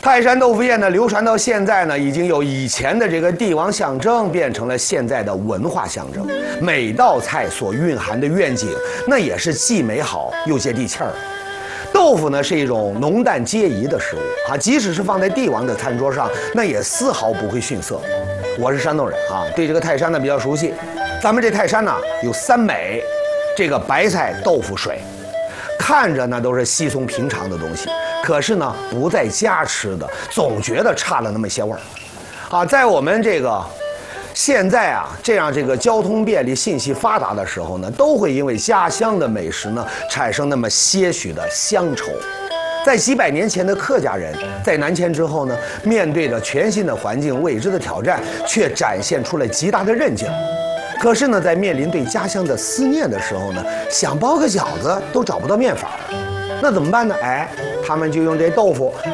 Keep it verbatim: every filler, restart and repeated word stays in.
泰山豆腐叶呢，流传到现在呢，已经由以前的这个帝王象征变成了现在的文化象征。每道菜所蕴含的愿景，那也是既美好又接地气儿。豆腐呢是一种浓淡皆宜的食物啊，即使是放在帝王的餐桌上，那也丝毫不会逊色。我是山东人啊，对这个泰山呢比较熟悉。咱们这泰山呢有三美，这个白菜豆腐水，看着呢都是稀松平常的东西。可是呢，不在家吃的，总觉得差了那么些味儿，啊，在我们这个现在啊这样这个交通便利、信息发达的时候呢，都会因为家乡的美食呢产生那么些许的乡愁。在几百年前的客家人，在南迁之后呢，面对着全新的环境、未知的挑战，却展现出了极大的韧劲。可是呢，在面临对家乡的思念的时候呢，想包个饺子都找不到面法儿。那怎么办呢？哎，他们就用这豆腐